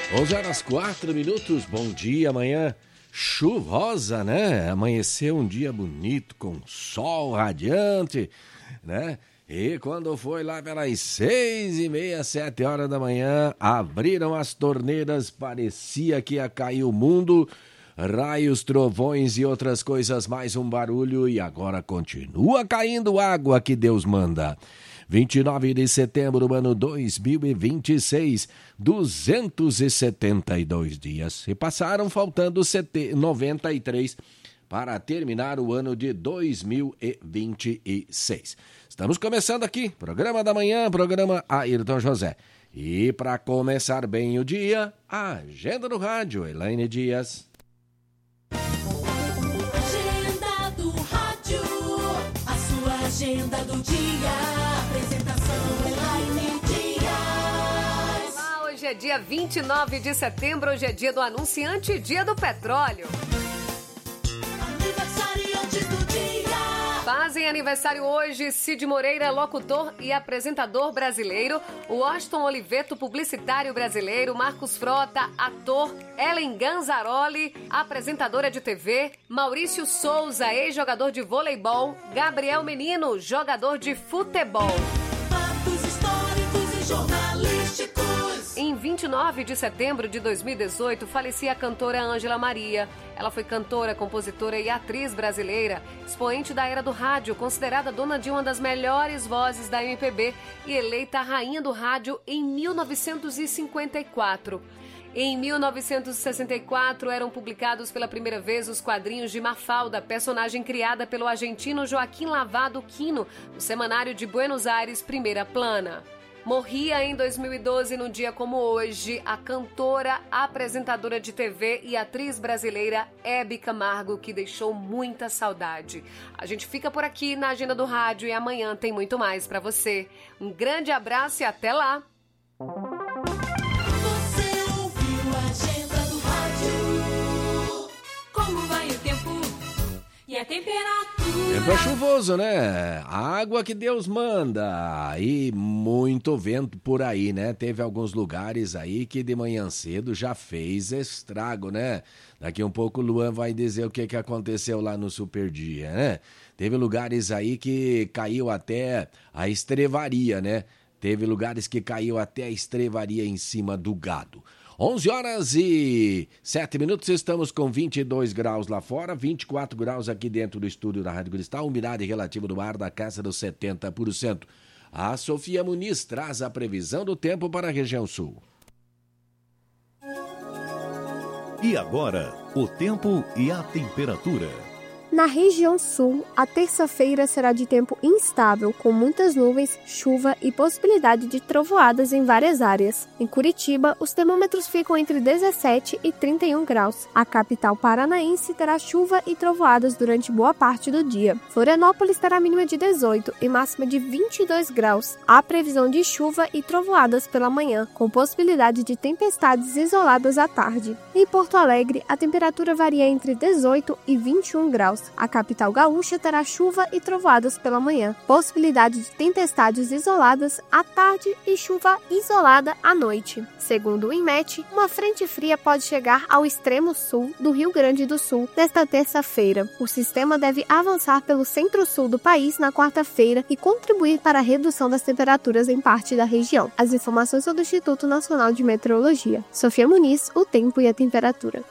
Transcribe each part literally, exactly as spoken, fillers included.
onze horas quatro minutos, bom dia, amanhã chuvosa, né? Amanheceu um dia bonito, com sol radiante, né? E quando foi lá pelas seis e meia, sete horas da manhã, abriram as torneiras, parecia que ia cair o mundo, raios, trovões e outras coisas, mais um barulho, e agora continua caindo água que Deus manda. vinte e nove de setembro, ano dois mil e vinte e seis, duzentos e setenta e dois dias se passaram, faltando noventa e três para terminar o ano de dois mil e vinte e seis. Estamos começando aqui, programa da manhã, programa Ayrton José. E para começar bem o dia, a agenda do rádio, Elaine Dias. Agenda do rádio, a sua agenda do dia. Apresentação Elaine Dias. Olá, hoje é dia vinte e nove de setembro, hoje é dia do anunciante e dia do petróleo. Aniversariantes do dia. Fazem aniversário hoje Cid Moreira, locutor e apresentador brasileiro, Washington Oliveto, publicitário brasileiro, Marcos Frota, ator, Ellen Ganzaroli, apresentadora de T V, Maurício Souza, ex-jogador de voleibol, Gabriel Menino, jogador de futebol. Fatos históricos e jornalísticos. Em vinte e nove de setembro de dois mil e dezoito, falecia a cantora Ângela Maria. Ela foi cantora, compositora e atriz brasileira, expoente da era do rádio, considerada dona de uma das melhores vozes da M P B e eleita a rainha do rádio em mil novecentos e cinquenta e quatro. Em mil novecentos e sessenta e quatro, eram publicados pela primeira vez os quadrinhos de Mafalda, personagem criada pelo argentino Joaquim Lavado Quino, no semanário de Buenos Aires, Primeira Plana. Morria em dois mil e doze, no dia como hoje, a cantora, apresentadora de T V e atriz brasileira Hebe Camargo, que deixou muita saudade. A gente fica por aqui na Agenda do Rádio e amanhã tem muito mais pra você. Um grande abraço e até lá! Você ouviu a agenda do rádio? Como vai o tempo e a temperatura? Tempo é chuvoso, né? A água que Deus manda. E muito vento por aí, né? Teve alguns lugares aí que de manhã cedo já fez estrago, né? Daqui um pouco o Luan vai dizer o que, que aconteceu lá no Super Dia, né? Teve lugares aí que caiu até a estrevaria, né? Teve lugares que caiu até a estrevaria em cima do gado. onze horas e sete minutos, estamos com vinte e dois graus lá fora, vinte e quatro graus aqui dentro do estúdio da Rádio Cristal, umidade relativa do ar da casa dos setenta por cento. A Sofia Muniz traz a previsão do tempo para a região sul. E agora, o tempo e a temperatura. Na região sul, a terça-feira será de tempo instável, com muitas nuvens, chuva e possibilidade de trovoadas em várias áreas. Em Curitiba, os termômetros ficam entre dezessete e trinta e um graus. A capital paranaense terá chuva e trovoadas durante boa parte do dia. Florianópolis terá mínima de dezoito e máxima de vinte e dois graus. Há previsão de chuva e trovoadas pela manhã, com possibilidade de tempestades isoladas à tarde. Em Porto Alegre, a temperatura varia entre dezoito e vinte e um graus. A capital gaúcha terá chuva e trovoadas pela manhã, possibilidade de tempestades isoladas à tarde e chuva isolada à noite. Segundo o INMET, uma frente fria pode chegar ao extremo sul do Rio Grande do Sul nesta terça-feira. O sistema deve avançar pelo centro-sul do país na quarta-feira e contribuir para a redução das temperaturas em parte da região. As informações são do Instituto Nacional de Meteorologia. Sofia Muniz, o tempo e a temperatura.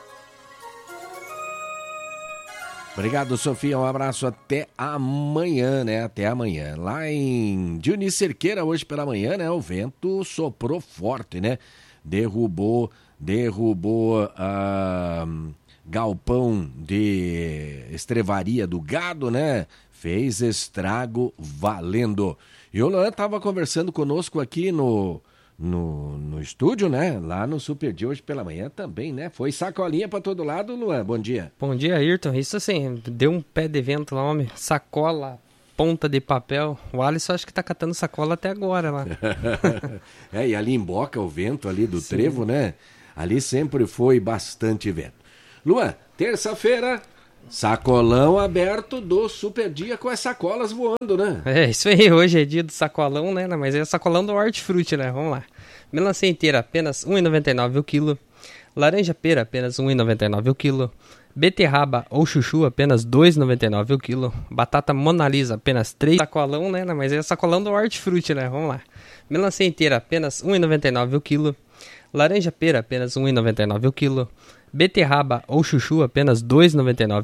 Obrigado, Sofia. Um abraço até amanhã, né? Até amanhã. Lá em Dionísio Cerqueira, hoje pela manhã, né? O vento soprou forte, né? Derrubou, derrubou ah, galpão de estrevaria do gado, né? Fez estrago valendo. E o Luan estava conversando conosco aqui no... No, no estúdio, né? Lá no Super Dia hoje pela manhã também, né? Foi sacolinha pra todo lado, Luan. Bom dia. Bom dia, Ayrton. Isso assim, deu um pé de vento lá, homem. Sacola, ponta de papel. O Alisson acho que tá catando sacola até agora lá. É, e ali emboca o vento ali do Sim. trevo, né? Ali sempre foi bastante vento. Luan, terça-feira, sacolão aberto do Super Dia com as sacolas voando, né? É, isso aí. Hoje é dia do sacolão, né? Mas é sacolão do hortifruti, né? Vamos lá. Melancia inteira, apenas um real e noventa e nove centavos o quilo. Laranja pera, apenas um real e noventa e nove centavos o quilo. Beterraba ou chuchu, apenas dois reais e noventa e nove centavos o quilo. Batata Mona Lisa, apenas três reais. Sacolão, né? Mas é sacolão do hortifruti, né? Vamos lá. Melancia inteira, apenas um real e noventa e nove centavos o quilo. Laranja pera, apenas um real e noventa e nove centavos o quilo. Beterraba ou chuchu, apenas dois reais e noventa e nove